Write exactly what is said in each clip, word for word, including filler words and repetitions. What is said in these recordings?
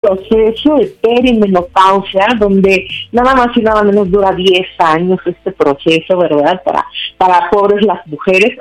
proceso de perimenopausia, donde nada más y nada menos dura diez años este proceso, ¿verdad? Para, para pobres las mujeres.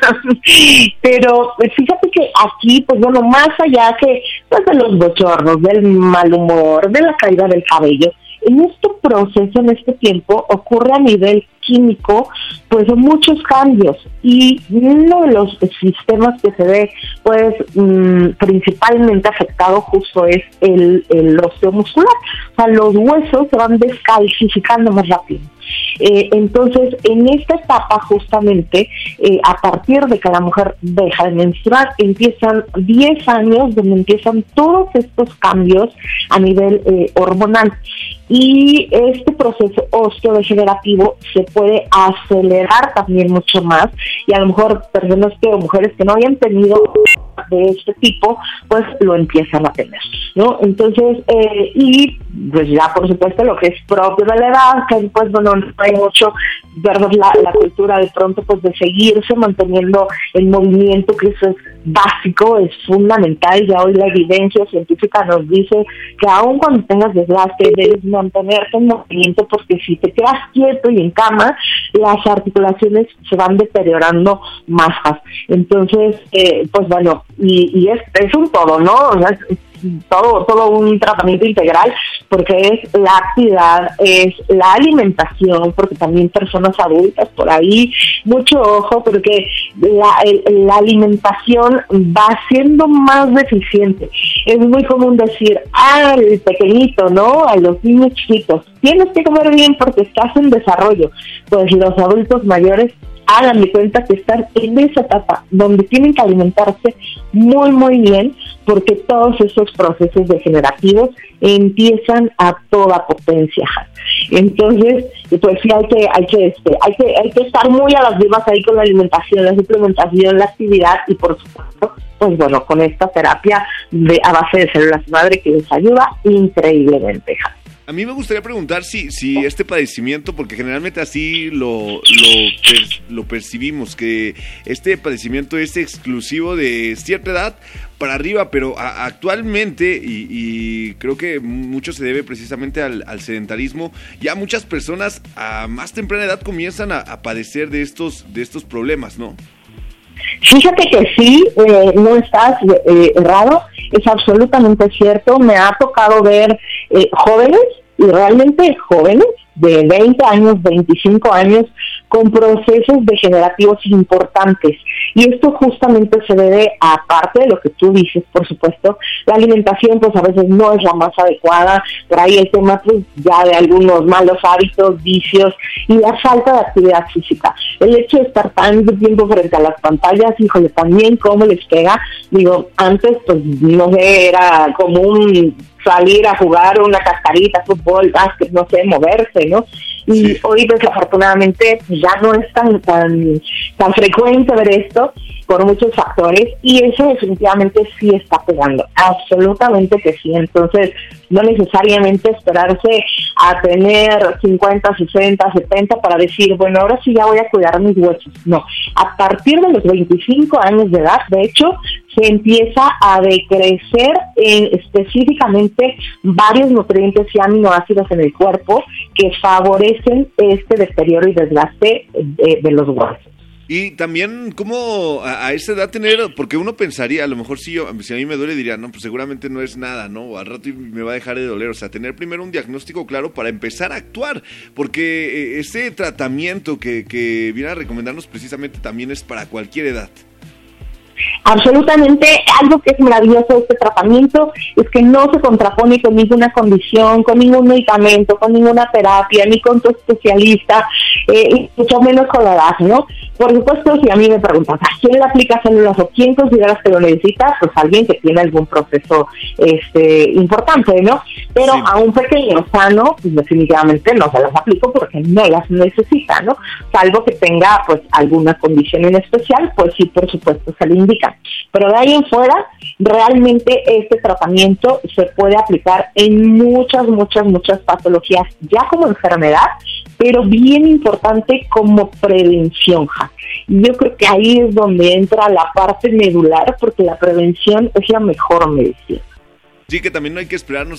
Pero pues, fíjate que aquí, pues bueno, más allá que pues, de los bochornos, del mal humor, de la caída del cabello, en este proceso, en este tiempo, ocurre a nivel químico, pues muchos cambios, y uno de los sistemas que se ve, pues, mmm, principalmente afectado justo es el, el osteomuscular. O sea, los huesos se van descalcificando más rápido. Eh, entonces, en esta etapa justamente, eh, a partir de que la mujer deja de menstruar, empiezan diez años donde empiezan todos estos cambios a nivel eh, hormonal. Y este proceso osteodegenerativo se puede acelerar también mucho más, y a lo mejor personas que, o mujeres que no habían tenido de este tipo, pues lo empiezan a tener, ¿no? Entonces, eh, y pues ya por supuesto lo que es propio de la edad, que pues bueno, no hay mucho, ¿verdad? La, la cultura de pronto pues de seguirse manteniendo el movimiento, que eso es básico, es fundamental. Ya hoy la evidencia científica nos dice que aun cuando tengas desgaste, debes mantenerte en movimiento, porque si te quedas quieto y en cama, las articulaciones se van deteriorando más fácil. Entonces, eh, pues bueno, y, y es, es un todo, ¿no? O sea, es, todo todo un tratamiento integral, porque es la actividad, es la alimentación, porque también personas adultas por ahí, mucho ojo, porque la, el, la alimentación va siendo más deficiente. Es muy común decir, ah, el pequeñito, ¿no? A los niños chiquitos, tienes que comer bien porque estás en desarrollo. Pues los adultos mayores, hagan de cuenta que están en esa etapa donde tienen que alimentarse muy, muy bien, porque todos esos procesos degenerativos empiezan a toda potencia. Entonces, pues sí hay que, hay que, este, hay que, hay que estar muy a las vivas ahí con la alimentación, la suplementación, la actividad, y por supuesto, pues bueno, con esta terapia de, a base de células madre, que les ayuda increíblemente. A mí me gustaría preguntar si, si este padecimiento, porque generalmente así lo, lo, per, lo percibimos, que este padecimiento es exclusivo de cierta edad para arriba, pero a, actualmente, y, y creo que mucho se debe precisamente al, al sedentarismo, ya muchas personas a más temprana edad comienzan a, a padecer de estos, de estos problemas, ¿no? Fíjate que sí, eh, no estás eh, errado, es absolutamente cierto. Me ha tocado ver eh, jóvenes, y realmente jóvenes, de veinte años, veinticinco años, con procesos degenerativos importantes. Y esto justamente se debe, aparte de lo que tú dices, por supuesto, la alimentación pues a veces no es la más adecuada, por ahí el tema pues ya de algunos malos hábitos, vicios y la falta de actividad física. El hecho de estar tanto tiempo frente a las pantallas, híjole, también cómo les pega. Digo, antes pues no sé, era común salir a jugar una cascarita, fútbol, básquet, no sé, moverse, ¿no? Y sí, hoy desafortunadamente ya no es tan tan tan frecuente ver esto por muchos factores, y eso definitivamente sí está pegando, absolutamente que sí. Entonces, no necesariamente esperarse a tener cincuenta, sesenta, setenta para decir, bueno, ahora sí ya voy a cuidar mis huesos. No, a partir de los veinticinco años de edad, de hecho, se empieza a decrecer en, específicamente varios nutrientes y aminoácidos en el cuerpo que favorecen este deterioro y desgaste de, de los huesos. Y también, ¿cómo a, a esa edad tener? Porque uno pensaría, a lo mejor si, yo, si a mí me duele, diría, no, pues seguramente no es nada, ¿no? Al rato me va a dejar de doler. O sea, tener primero un diagnóstico claro para empezar a actuar. Porque eh, ese tratamiento que, que viene a recomendarnos precisamente también es para cualquier edad. Absolutamente, algo que es maravilloso de este tratamiento es que no se contrapone con ninguna condición, con ningún medicamento, con ninguna terapia, ni con tu especialista, eh, y mucho menos con la edad, ¿no? Por supuesto, si a mí me preguntas, ¿a quién le aplica células o quién consideras que lo necesita? Pues alguien que tiene algún proceso este importante, ¿no? Pero sí, a un pequeño sano, pues definitivamente no se las aplico porque no las necesita, ¿no? Salvo que tenga, pues, alguna condición en especial, pues sí, por supuesto, se le indica. Pero de ahí en fuera, realmente este tratamiento se puede aplicar en muchas, muchas, muchas patologías, ya como enfermedad, pero bien importante como prevención, ja. Y yo creo que ahí es donde entra la parte medular, porque la prevención es la mejor medicina. Sí, que también no hay que esperarnos